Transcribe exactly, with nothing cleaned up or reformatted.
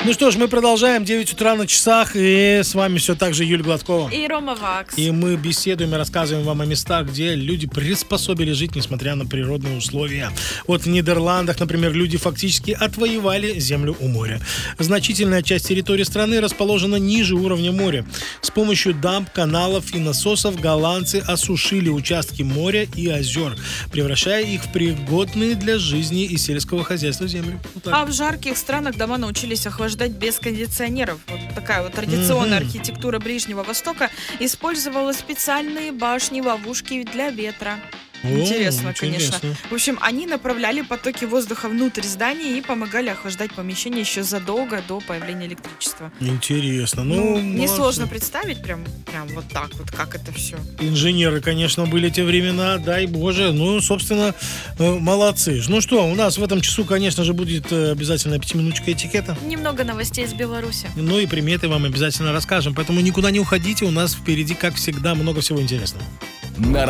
Ну что ж, мы продолжаем. девять утра на часах. И с вами все так же Юлия Гладкова. И Рома Вакс. И мы беседуем и рассказываем вам о местах, где люди приспособили жить, несмотря на природные условия. Вот в Нидерландах, например, люди фактически отвоевали землю у моря. Значительная часть территории страны расположена ниже уровня моря. С помощью дамб, каналов и насосов голландцы осушили участки моря и озер, превращая их в пригодные для жизни и сельского хозяйства земли. Вот так. А в жарких странах дома научились охлаждать без кондиционеров. Вот такая вот традиционная Мгм. архитектура Ближнего Востока использовала специальные башни-ловушки для ветра. О, Интересно, конечно. интересно. В общем, они направляли потоки воздуха внутрь здания и помогали охлаждать помещение еще задолго до появления электричества. Интересно. Ну, Ну, молодцы. несложно представить прям, прям вот так вот, как это все. Инженеры, конечно, были те времена, дай боже. Ну, собственно, э, молодцы. Ну что, у нас в этом часу, конечно же, будет э, обязательно пятиминуточка этикета. Немного новостей из Беларуси. Ну и приметы вам обязательно расскажем. Поэтому никуда не уходите, у нас впереди, как всегда, много всего интересного. На